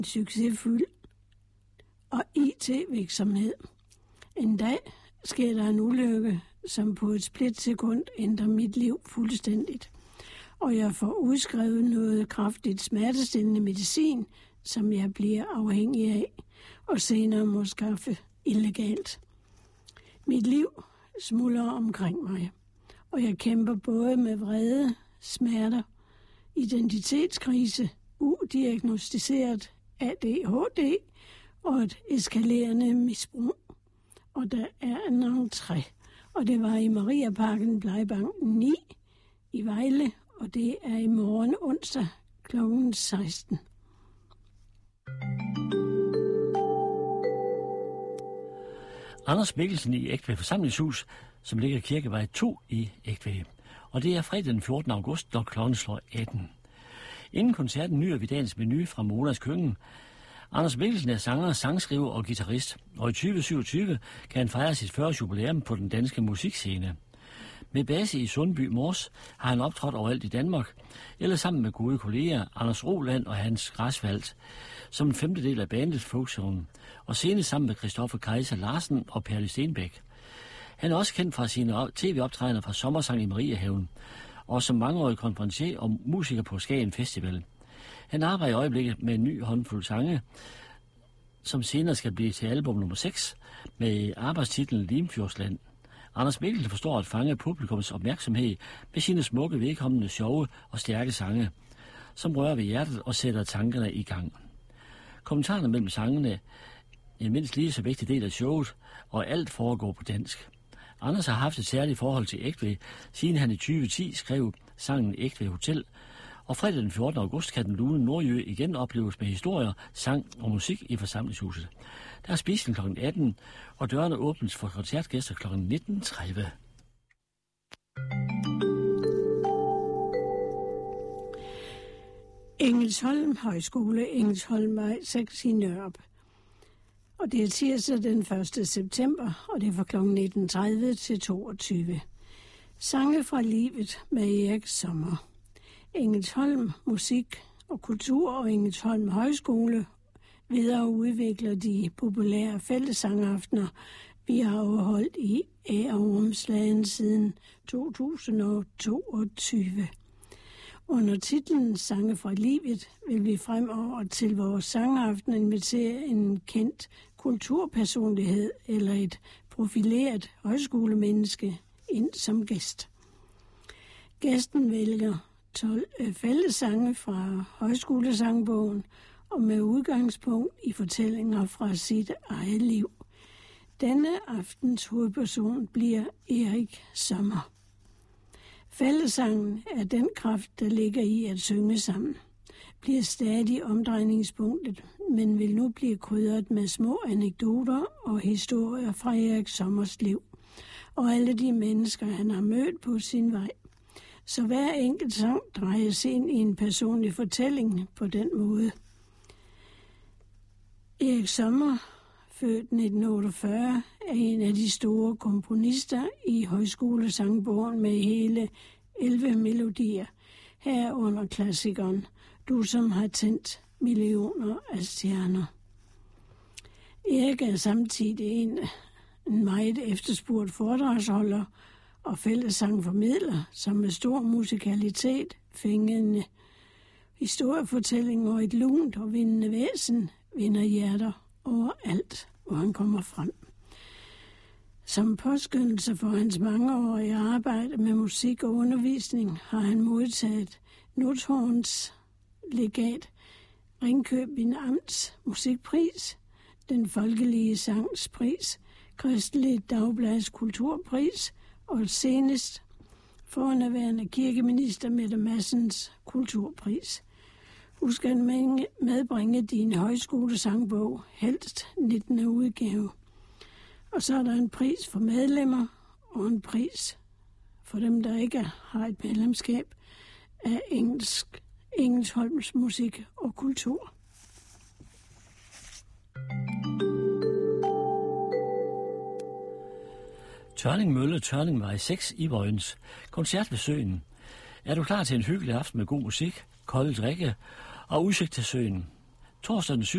succesfuld og IT-virksomhed. En dag sker der en ulykke, som på et splitsekund ændrer mit liv fuldstændigt. Og jeg får udskrevet noget kraftigt smertestillende medicin, som jeg bliver afhængig af, og senere må skaffe illegalt. Mit liv smuldrer omkring mig, og jeg kæmper både med vrede, smerter, identitetskrise, udiagnostiseret ADHD og et eskalerende misbrug. Og der er en entré, og det var i Mariaparken Blegbank 9 i Vejle, og det er i morgen onsdag kl. 16. Anders Mikkelsen i Egtved Forsamlingshus, som ligger i Kirkevej 2 i Egtved. Og det er fredag den 14. august, når klokken slår 18. Inden koncerten nyder vi dagens menu fra Monas Køkken. Anders Mikkelsen er sanger, sangskriver og guitarist, og i 2027 kan han fejre sit 40. jubilæum på den danske musikscene. Med base i Sundby Mors har han optrådt overalt i Danmark, eller sammen med gode kolleger Anders Roland og Hans Græsvald, som en femtedel af bandet Folkzone, og senest sammen med Christoffer Kaiser Larsen og Perle Stenbæk. Han er også kendt fra sine tv-optrædener fra Sommersang i Mariahaven, og som mangeårig konferencier og musiker på Skagen Festival. Han arbejder i øjeblikket med en ny håndfuld sange, som senere skal blive til album nummer 6 med arbejdstitlen Limfjordsland. Anders Mikkelsen forstår at fange publikums opmærksomhed med sine smukke, vedkommende, sjove og stærke sange, som rører ved hjertet og sætter tankerne i gang. Kommentarerne mellem sangene er en mindst lige så vigtig del af showet, og alt foregår på dansk. Anders har haft et særligt forhold til Egtved, siden han i 2010 skrev sangen Egtved Hotel, og fredag den 14. august kan den lune Nordjø igen opleves med historier, sang og musik i forsamlingshuset. Der er spisning kl. 18, og dørene åbnes for koncertgæster kl. 19.30. Engelsholm Højskole, Engelsholmvej 6 i Nørup. Og det er tirsdag den 1. september, og det er fra kl. 19.30 til 22. Sange fra livet med Erik Sommer. Engelsholm Musik og Kultur og Engelsholm Højskole videreudvikler de populære fællessangaftener, vi har afholdt i Ærumsladen siden 2022. Under titlen Sange fra livet vil vi fremover til vores sangaften invitere en kendt kulturpersonlighed eller et profileret højskolemenneske ind som gæst. Gæsten vælger 12 fællessange fra højskolesangbogen og med udgangspunkt i fortællinger fra sit eget liv. Denne aftens hovedperson bliver Erik Sommer. Fællessangen er den kraft, der ligger i at synge sammen. Bliver stadig omdrejningspunktet, men vil nu blive krydret med små anekdoter og historier fra Erik Sommers liv, og alle de mennesker, han har mødt på sin vej. Så hver enkelt sang drejes ind i en personlig fortælling på den måde. Erik Sommer, født 1948, er en af de store komponister i højskolesangbogen med hele 11 melodier, herunder klassikeren Du som har tændt millioner af stjerner. Erik er samtidig en meget efterspurgt foredragsholder og fællessangformidler, som med stor musikalitet, fængende historiefortællinger og et lunt og vindende væsen vinder hjerter overalt, hvor han kommer frem. Som påskyndelse for hans mangeårige arbejde med musik og undervisning har han modtaget Nothorns legat, Ringkøbing Amts musikpris, den folkelige sangspris, Kristelig Dagblads kulturpris og senest forhenværende kirkeminister Mette Madsens kulturpris. Husk at medbringe din højskolesangbog, helst 19. udgave. Og så er der en pris for medlemmer og en pris for dem, der ikke har et medlemskab af Engelsholms musik og kultur. Tørning Mølle, Tørningvej 6 i Vojens. Koncert ved søen. Er du klar til en hyggelig aften med god musik, kolde drikke og udsigt til søen? Torsdag den 7.